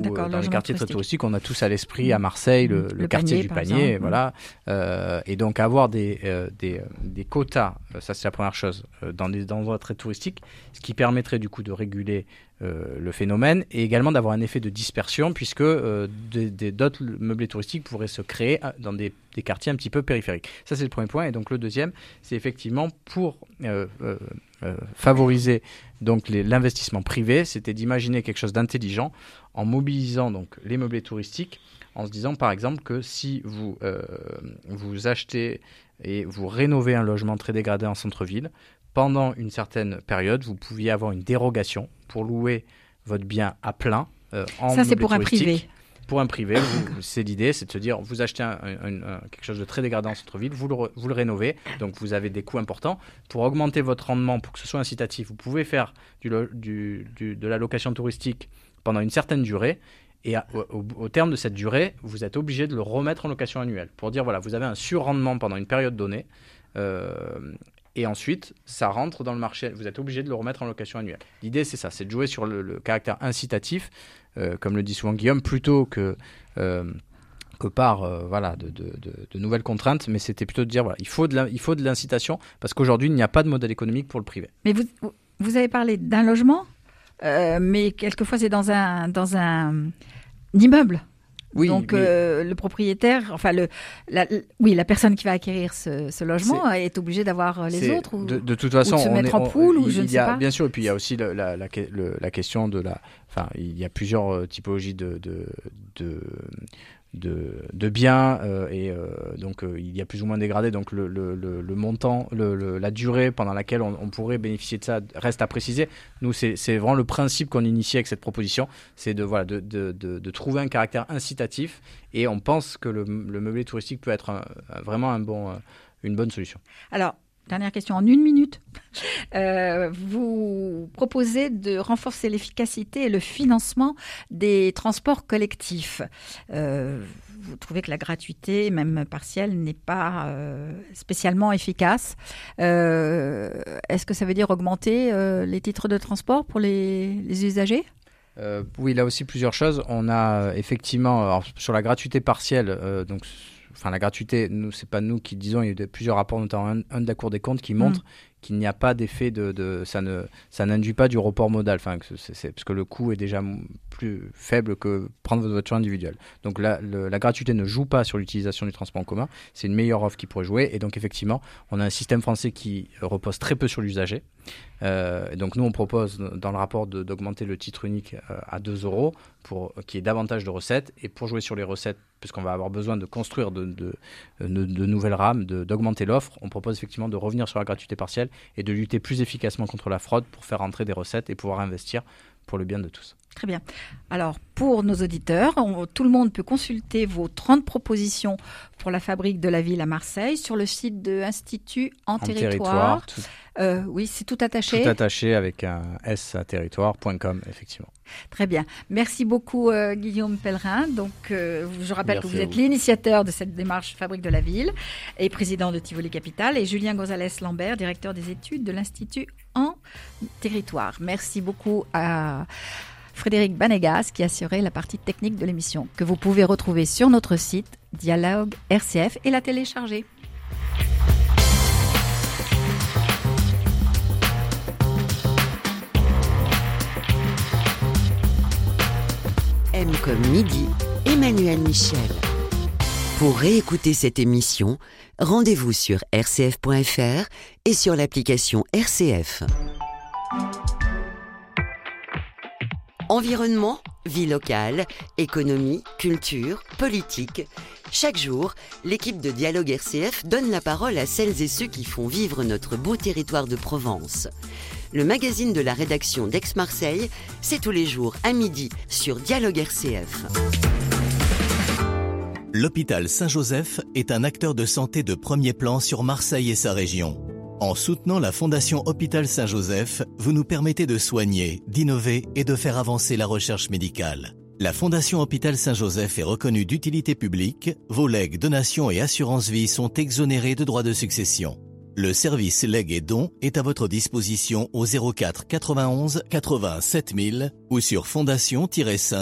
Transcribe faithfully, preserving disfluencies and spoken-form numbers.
D'accord, dans les quartiers très touristique. touristiques, on a tous à l'esprit à Marseille le, le, le quartier panier, du par panier, exemple. voilà. Euh, et donc avoir des, euh, des, des quotas, ça c'est la première chose, euh, dans des endroits très touristiques, ce qui permettrait du coup de réguler euh, le phénomène et également d'avoir un effet de dispersion puisque euh, des, des, d'autres meublés touristiques pourraient se créer dans des, des quartiers un petit peu périphériques. Ça c'est le premier point. Et donc le deuxième, c'est effectivement pour euh, euh, euh, favoriser donc les, l'investissement privé, c'était d'imaginer quelque chose d'intelligent en mobilisant donc les meublés touristiques, en se disant par exemple que si vous, euh, vous achetez et vous rénovez un logement très dégradé en centre-ville, pendant une certaine période, vous pouviez avoir une dérogation pour louer votre bien à plein euh, en Ça, c'est pour un touristique. privé. Pour un privé, vous, c'est l'idée, c'est de se dire, vous achetez un, un, un, quelque chose de très dégradé en centre-ville, vous le, vous le rénovez, donc vous avez des coûts importants. Pour augmenter votre rendement, pour que ce soit incitatif, vous pouvez faire du, du, du, de la location touristique pendant une certaine durée. Et à, au, au terme de cette durée, vous êtes obligé de le remettre en location annuelle. Pour dire, voilà, vous avez un surrendement pendant une période donnée. Euh, et ensuite, ça rentre dans le marché. Vous êtes obligé de le remettre en location annuelle. L'idée, c'est ça, c'est de jouer sur le, le caractère incitatif, euh, comme le dit souvent Guillaume, plutôt que, euh, que par euh, voilà, de, de, de, de nouvelles contraintes. Mais c'était plutôt de dire, voilà, il faut de, la, il faut de l'incitation, parce qu'aujourd'hui, il n'y a pas de modèle économique pour le privé. Mais vous, vous avez parlé d'un logement, euh, mais quelquefois, c'est dans un, dans un, un immeuble. Oui, donc mais... euh, le propriétaire, enfin le, la, oui, la personne qui va acquérir ce, ce logement c'est, est obligée d'avoir les c'est, autres ou de, de toute façon, ou de se on mettre est, en poule on, ou je il ne sais y a, pas. Bien sûr, et puis il y a aussi la, la, la, le, la question de la, enfin il y a plusieurs euh, typologies de de, de de, de biens euh, et euh, donc euh, il y a plus ou moins dégradé, donc le, le, le, le montant, le, le, la durée pendant laquelle on, on pourrait bénéficier de ça reste à préciser. Nous, c'est, c'est vraiment le principe qu'on initie avec cette proposition, c'est de, voilà, de, de, de, de trouver un caractère incitatif et on pense que le, le meublé touristique peut être un, un, vraiment un bon, une bonne solution. Alors, dernière question en une minute. Euh, vous proposez de renforcer l'efficacité et le financement des transports collectifs. Euh, vous trouvez que la gratuité, même partielle, n'est pas euh, spécialement efficace. Euh, est-ce que ça veut dire augmenter euh, les titres de transport pour les, les usagers ? euh, Oui, là aussi plusieurs choses. On a effectivement, alors, sur la gratuité partielle, euh, donc Enfin, la gratuité, nous, c'est pas nous qui disons, il y a eu de, plusieurs rapports, notamment un, un de la Cour des comptes, qui montre mmh. qu'il n'y a pas d'effet de, de ça ne, ça n'induit pas du report modal, enfin, que c'est, c'est, parce que le coût est déjà plus faible que prendre votre voiture individuelle. Donc la, le, la gratuité ne joue pas sur l'utilisation du transport en commun, c'est une meilleure offre qui pourrait jouer. Et donc effectivement, on a un système français qui repose très peu sur l'usager. Euh, et donc nous, on propose dans le rapport de, d'augmenter le titre unique euh, à deux euros pour qu'il y ait davantage de recettes. Et pour jouer sur les recettes, puisqu'on va avoir besoin de construire de, de, de, de nouvelles rames, de, d'augmenter l'offre, on propose effectivement de revenir sur la gratuité partielle et de lutter plus efficacement contre la fraude pour faire rentrer des recettes et pouvoir investir pour le bien de tous. Très bien. Alors, pour nos auditeurs, on, tout le monde peut consulter vos trente propositions pour la fabrique de la ville à Marseille sur le site de Institut en, en Territoire. territoire tout, euh, oui, c'est tout attaché. Tout attaché avec un S à territoire point com, effectivement. Très bien. Merci beaucoup, euh, Guillaume Pellerin. Donc, euh, je rappelle Merci que vous êtes vous. l'initiateur de cette démarche Fabrique de la Ville et président de Tivoli Capital, et Julien Gonzalez-Lambert, directeur des études de l'Institut en Territoire. Merci beaucoup à Frédéric Banegas qui assurait la partie technique de l'émission, que vous pouvez retrouver sur notre site Dialogue R C F et la télécharger. M comme midi, Emmanuel Michel. Pour réécouter cette émission, rendez-vous sur r c f point f r et sur l'application R C F. Environnement, vie locale, économie, culture, politique. Chaque jour, l'équipe de Dialogue R C F donne la parole à celles et ceux qui font vivre notre beau territoire de Provence. Le magazine de la rédaction d'Aix-Marseille, c'est tous les jours à midi sur Dialogue R C F. L'hôpital Saint-Joseph est un acteur de santé de premier plan sur Marseille et sa région. En soutenant la Fondation Hôpital Saint-Joseph, vous nous permettez de soigner, d'innover et de faire avancer la recherche médicale. La Fondation Hôpital Saint-Joseph est reconnue d'utilité publique, vos legs, donations et assurances-vie sont exonérés de droits de succession. Le service legs et dons est à votre disposition au zéro quatre quatre-vingt-onze quatre-vingts sept mille ou sur fondation tiret